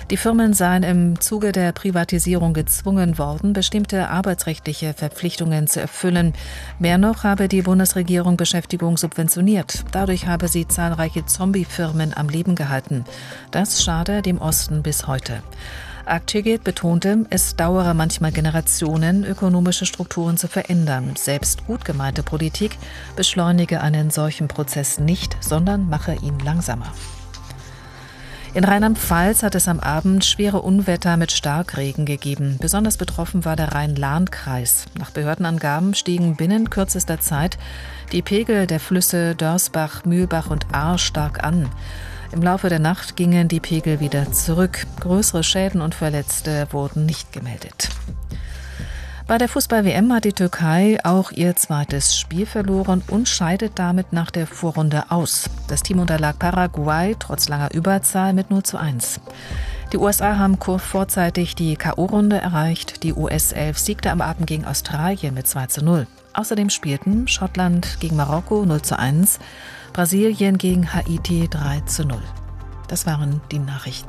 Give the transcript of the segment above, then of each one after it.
Die Firmen seien im Zuge der Privatisierung gezwungen worden, bestimmte arbeitsrechtliche Verpflichtungen zu erfüllen. Mehr noch habe die Bundesregierung Beschäftigung subventioniert. Dadurch habe sie zahlreiche Zombie-Firmen am Leben gehalten. Das schade dem Osten bis heute. Aktiegate betonte, es dauere manchmal Generationen, ökonomische Strukturen zu verändern. Selbst gut gemeinte Politik beschleunige einen solchen Prozess nicht, sondern mache ihn langsamer. In Rheinland-Pfalz hat es am Abend schwere Unwetter mit Starkregen gegeben. Besonders betroffen war der Rhein-Lahn-Kreis. Nach Behördenangaben stiegen binnen kürzester Zeit die Pegel der Flüsse Dörsbach, Mühlbach und Ahr stark an. Im Laufe der Nacht gingen die Pegel wieder zurück. Größere Schäden und Verletzte wurden nicht gemeldet. Bei der Fußball-WM hat die Türkei auch ihr zweites Spiel verloren und scheidet damit nach der Vorrunde aus. Das Team unterlag Paraguay trotz langer Überzahl mit 0:1. Die USA haben vorzeitig die K.O.-Runde erreicht. Die US-11 siegte am Abend gegen Australien mit 2:0. Außerdem spielten Schottland gegen Marokko 0:1, Brasilien gegen Haiti 3:0. Das waren die Nachrichten.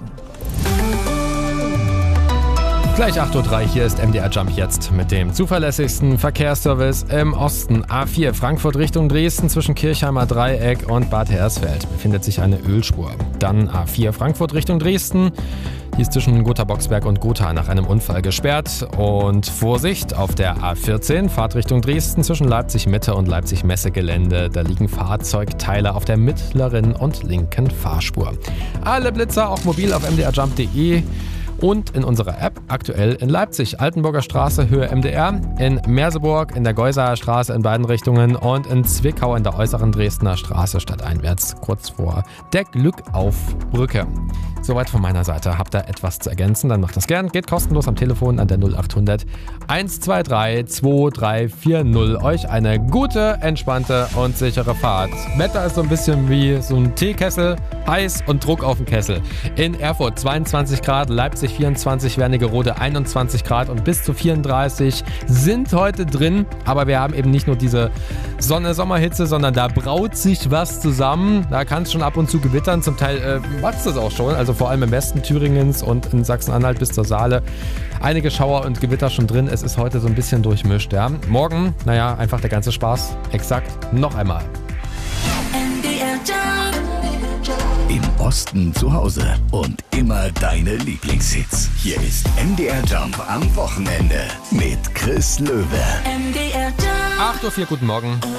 Gleich 8:03 Uhr, hier ist MDR Jump jetzt mit dem zuverlässigsten Verkehrsservice im Osten. A4 Frankfurt Richtung Dresden zwischen Kirchheimer Dreieck und Bad Hersfeld befindet sich eine Ölspur. Dann A4 Frankfurt Richtung Dresden. Die ist zwischen Gotha-Boxberg und Gotha nach einem Unfall gesperrt. Und Vorsicht auf der A14, Fahrt Richtung Dresden zwischen Leipzig-Mitte und Leipzig-Messe-Gelände. Da liegen Fahrzeugteile auf der mittleren und linken Fahrspur. Alle Blitzer auch mobil auf mdrjump.de. Und in unserer App aktuell in Leipzig, Altenburger Straße, Höhe MDR, in Merseburg, in der Geusser Straße in beiden Richtungen und in Zwickau in der äußeren Dresdner Straße stadteinwärts, kurz vor der Glückaufbrücke. Soweit von meiner Seite. Habt ihr etwas zu ergänzen, dann macht das gern. Geht kostenlos am Telefon an der 0800 123 2340. Euch eine gute, entspannte und sichere Fahrt. Wetter ist so ein bisschen wie so ein Teekessel, heiß und Druck auf dem Kessel. In Erfurt 22 Grad, Leipzig 24, Wernigerode 21 Grad und bis zu 34 sind heute drin. Aber wir haben eben nicht nur diese Sonne-Sommerhitze, sondern da braut sich was zusammen. Da kann es schon ab und zu gewittern. Zum Teil macht es das auch schon. Also vor allem im Westen Thüringens und in Sachsen-Anhalt bis zur Saale. Einige Schauer und Gewitter schon drin. Es ist heute so ein bisschen durchmischt. Ja. Morgen, einfach der ganze Spaß. Exakt noch einmal. Im Osten zu Hause und immer deine Lieblingshits. Hier ist MDR Jump am Wochenende mit Chris Löwe. MDR Jump. 8:04 Uhr, guten Morgen.